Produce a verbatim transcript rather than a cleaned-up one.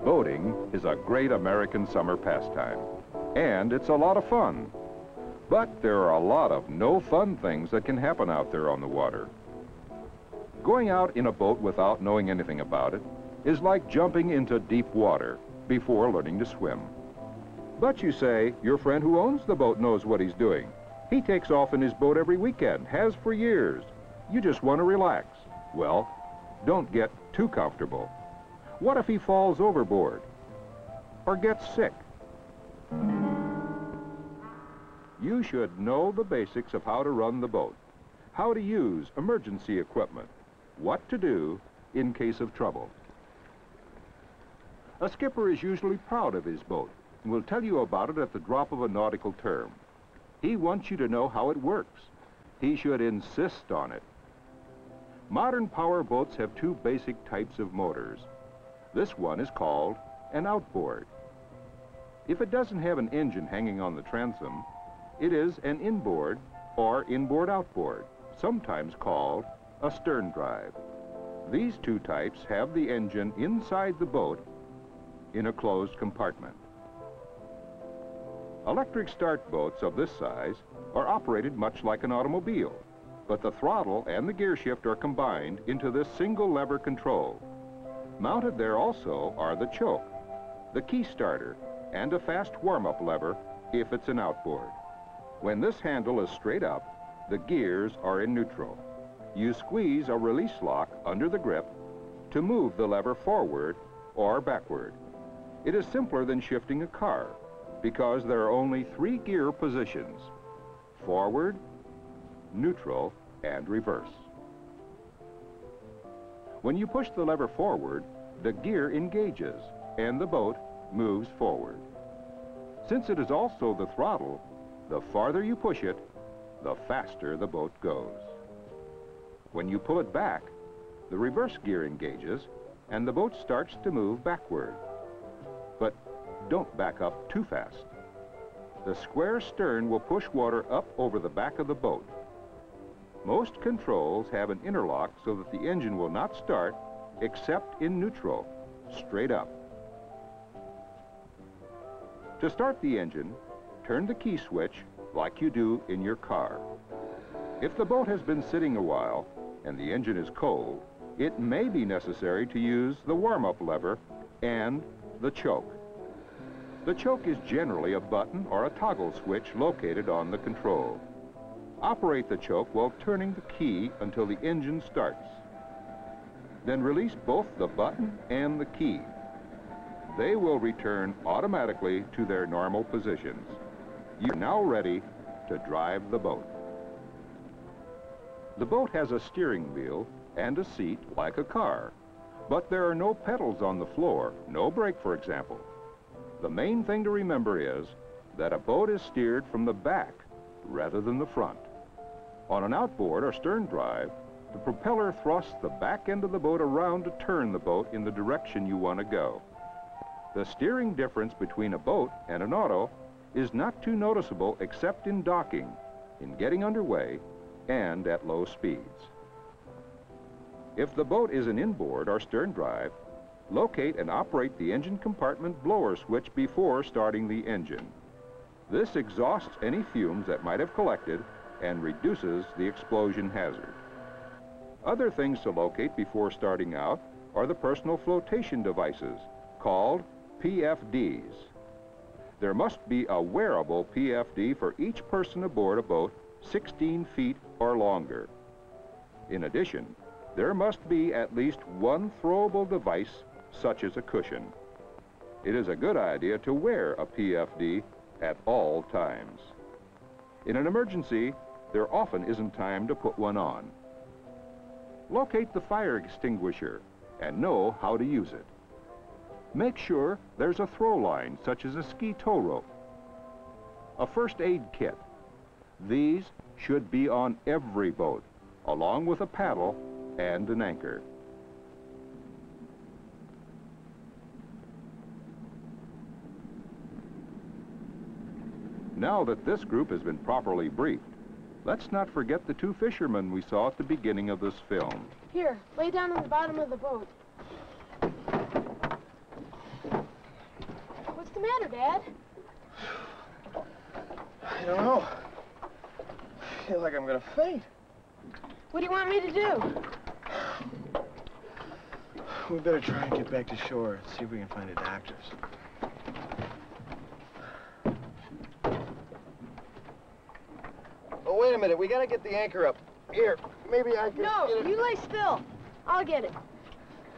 Boating is a great American summer pastime, and it's a lot of fun. But there are a lot of no-fun things that can happen out there on the water. Going out in a boat without knowing anything about it is like jumping into deep water before learning to swim. But you say, your friend who owns the boat knows what he's doing. He takes off in his boat every weekend, has for years. You just want to relax. Well, don't get too comfortable. What if he falls overboard or gets sick? You should know the basics of how to run the boat, how to use emergency equipment, what to do in case of trouble. A skipper is usually proud of his boat and will tell you about it at the drop of a nautical term. He wants you to know how it works. He should insist on it. Modern power boats have two basic types of motors. This one is called an outboard. If it doesn't have an engine hanging on the transom, it is an inboard or inboard-outboard, sometimes called a stern drive. These two types have the engine inside the boat in a closed compartment. Electric start boats of this size are operated much like an automobile, but the throttle and the gear shift are combined into this single lever control. Mounted there also are the choke, the key starter, and a fast warm-up lever if it's an outboard. When this handle is straight up, the gears are in neutral. You squeeze a release lock under the grip to move the lever forward or backward. It is simpler than shifting a car because there are only three gear positions: forward, neutral, and reverse. When you push the lever forward, the gear engages and the boat moves forward. Since it is also the throttle, the farther you push it, the faster the boat goes. When you pull it back, the reverse gear engages and the boat starts to move backward. But don't back up too fast. The square stern will push water up over the back of the boat. Most controls have an interlock so that the engine will not start except in neutral, straight up. To start the engine, turn the key switch like you do in your car. If the boat has been sitting a while and the engine is cold, it may be necessary to use the warm-up lever and the choke. The choke is generally a button or a toggle switch located on the control. Operate the choke while turning the key until the engine starts. Then release both the button and the key. They will return automatically to their normal positions. You're now ready to drive the boat. The boat has a steering wheel and a seat like a car, but there are no pedals on the floor, no brake, for example. The main thing to remember is that a boat is steered from the back rather than the front. On an outboard or stern drive, the propeller thrusts the back end of the boat around to turn the boat in the direction you want to go. The steering difference between a boat and an auto is not too noticeable except in docking, in getting underway, and at low speeds. If the boat is an inboard or stern drive, locate and operate the engine compartment blower switch before starting the engine. This exhausts any fumes that might have collected and reduces the explosion hazard. Other things to locate before starting out are the personal flotation devices, called P F Ds. There must be a wearable P F D for each person aboard a boat sixteen feet or longer. In addition, there must be at least one throwable device, such as a cushion. It is a good idea to wear a P F D at all times. In an emergency, there often isn't time to put one on. Locate the fire extinguisher and know how to use it. Make sure there's a throw line, such as a ski tow rope. A first aid kit. These should be on every boat, along with a paddle and an anchor. Now that this group has been properly briefed, let's not forget the two fishermen we saw at the beginning of this film. Here, lay down on the bottom of the boat. the matter, Dad? I don't know. I feel like I'm gonna faint. What do you want me to do? We better try and get back to shore and see if we can find the doctors. Oh, wait a minute. We gotta get the anchor up. Here, maybe I can No, get it. you lay still. I'll get it.